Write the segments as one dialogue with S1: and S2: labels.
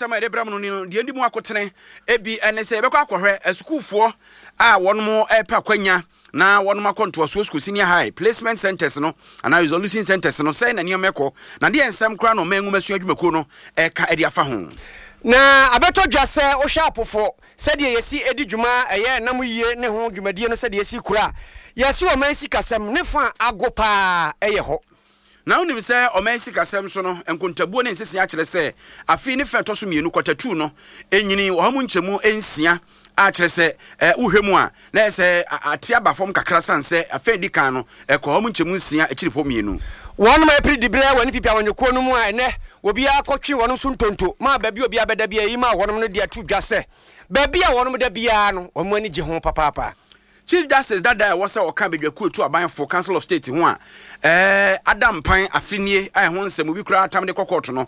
S1: asama de bram no ni no de ndi mu akotene ebi ene se ebekọ akohwe esukufo a wonmo epa kwanya na wonmo akonto school senior high placement centers no ana resolution centers no say na niomeko na de ensem kra no mangu masu adwumako no eka edi afa ho
S2: na abeto dwase o shapofo se de yesi edi dwuma eye nam yie ne ho dwumadie no se de yesi kura yesi o man sikasem ne fa agopa eye ho
S1: na unim se o man sikasem so no enkontabuo ne nsese a kire se afi ne feto so mienu kwatatu no enyini wo hamu nchemu ensia a kire se uhwemu a na se atia bafom kakra sanse afedi kan no ko hamu nchemu nsia ekirifo mienu
S2: wonu ma epri dibre wani pipia wanyoko no mu a ene obi akotwe wonu so ntonto ma baabi obi abeda bia yi ma wonu no de atu dwase baabi a wonu da bia no omo ani je ho papa
S1: Chief Justice that day was a can be to a for Council of State one. Adam Pine Afinie, I want some movie crowd time the court no.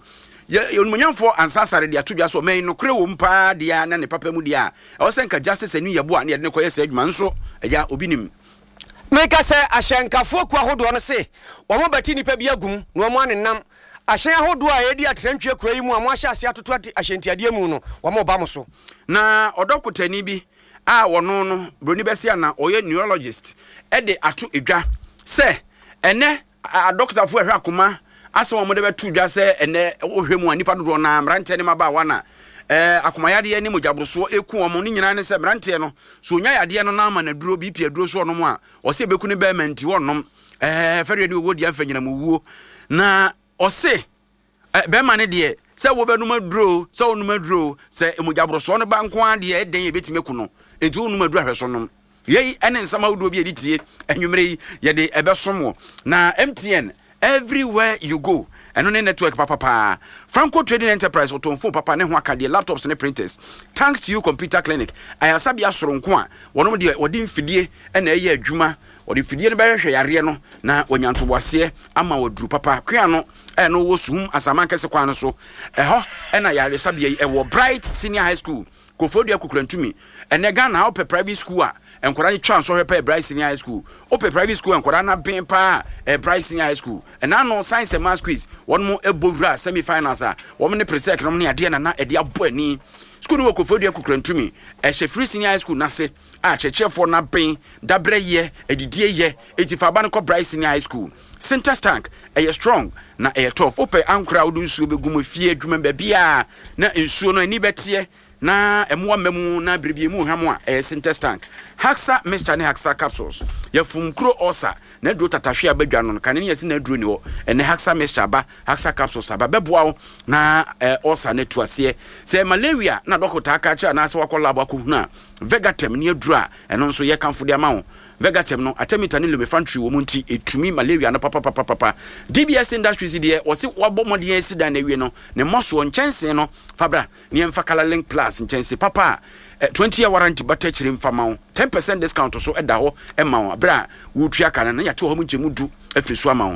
S1: You for ancestry, they are two just may no crew umpa, dia, and the papa mudia. I was saying justice and you are near no said manso, a ya obinim.
S2: Make us say, I shan't for who do I say, or more batini pebiagum, no one in nam. I shan't hold do I idea trench cream, one washa to 20 Ashantia diamuno, one more bamoso. Na odoko tenibi. Wono no broni besia na oye neurologist e de atu edwa se ene a doctor fo ehwa akoma ase wo mo de betu dwa se ene ohwemu anipa dodo na mrante ne maba wana akoma yade ne mogabroso eku wo mo ni nyina ne se mrante no so nya yade no na ama na duro bp aduro so no mo a o se beku ne be menti wonom fere de wo di afa nyina mo wuo na o se be ma ne de se wo be no maduro se wo no maduro se mogabroso no ba nko ade e den e betime ku no eju no maduro ahweso no yei ene nsama wudo bi editie enwumre ye de ebesomo na MTN everywhere you go eno ne network papa Franco Trading Enterprise otonfo papa ne ho akade laptops ne printers thanks to you computer clinic ayasabi asoronko a wono de wodi mfidie ena eye adwuma wodi mfidie ne behwe yare no na wonyantoboase ama waduru papa kwa no eno wo sum asama kese kwa no so eho ena yare sabi ewo Bright Senior High School Kofodia kukrantumi ene Ghana ope private school a enkwara ni transfer hepe Bright Senior High School ope private school enkwara na ben pa Bright Senior High School ena no science and math quiz won mo ebowura semi finals a won ne presec no ne ade na ade abo ani school no Kofodia kukrantumi ehye free Senior High School na se a chechefo na ben dabre ye edidie ye etifa ba no ko Bright Senior High School Center Tank strong na tough ope ankra wodu nsuo begum fie adwuma ba bia na nsuo no ani betie na emwa memu na bribiemu hwamo a Center Tank Haxa Mixture ne Haxa capsules yafum kro osa na duro tatahwe abadwa no kan ne yesi na duro ni wo ene Haxa Mixture ba Haxa capsules aba beboa na osa na tuase se malaria na dokota aka cha na se wakola abakohuna Vegatem ne adura eno nso ye kanfo de amawo Vegatem no atemita ne lumefantry wo munti etumi malaria no papa DBS Industries de wose wabomode sida na wie no ne moso nchense no fabra ne emfa kala link plus nchense papa 20-year warranty battery mfama 10% discount so eda ho ema bra wo tua kana na yate ho munchemu du afisu ama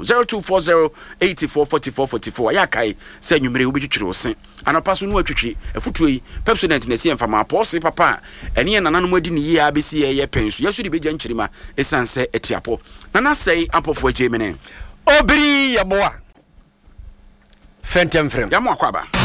S2: 0240844444 yakai se nwumere wo betwitwire wo se anapaso no atwitwi afutuo yi Pepsodent na sie mfama pose papa ene nananom adi ne yi abesi ye pensu yesu de begya nkyirima esanse etiapo nana sei apofo agyemene obiri yaboa fentem frem
S1: yamo akwaba